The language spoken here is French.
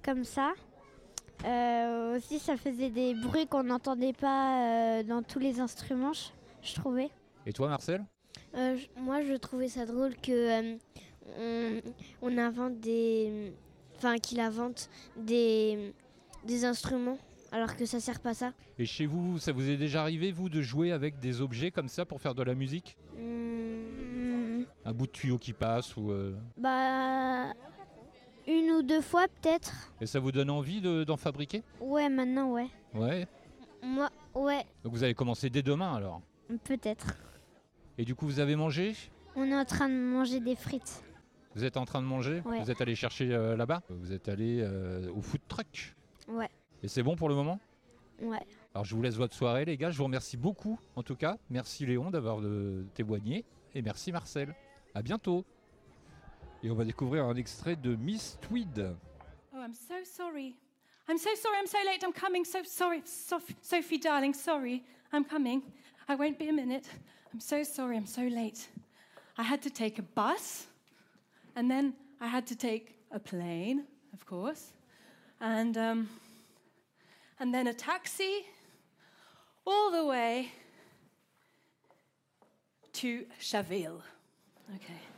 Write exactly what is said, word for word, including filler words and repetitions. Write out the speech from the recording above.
comme ça. Euh, aussi, ça faisait des bruits qu'on n'entendait pas euh, dans tous les instruments, je, je trouvais. Et toi, Marcel ? euh, j- Moi, je trouvais ça drôle que euh, on, on invente des, enfin, qu'il invente des, des instruments, alors que ça sert pas à ça. Et chez vous, ça vous est déjà arrivé, vous, de jouer avec des objets comme ça pour faire de la musique ? Hum, Un bout de tuyau qui passe ou euh, Bah, une ou deux fois peut-être. Et ça vous donne envie de- d'en fabriquer ? Ouais, maintenant, ouais. Ouais. Moi, ouais. Donc vous allez commencer dès demain alors. Peut-être. Et du coup, vous avez mangé ? On est en train de manger des frites. Vous êtes en train de manger ? Ouais. Vous êtes allé chercher euh, là-bas ? Vous êtes allé euh, au food truck ? Ouais. Et c'est bon pour le moment ? Ouais. Alors je vous laisse votre soirée les gars, je vous remercie beaucoup en tout cas. Merci Léon d'avoir euh, témoigné et merci Marcel. À bientôt. Et on va découvrir un extrait de Miss Tweed. Oh, I'm so sorry. I'm so sorry, I'm so late, I'm coming. So sorry, Sophie, Sophie darling, sorry. I'm coming. I won't be a minute. I'm so sorry, I'm so late. I had to take a bus, and then I had to take a plane, of course, and um, and then a taxi, all the way to Chaville. Okay.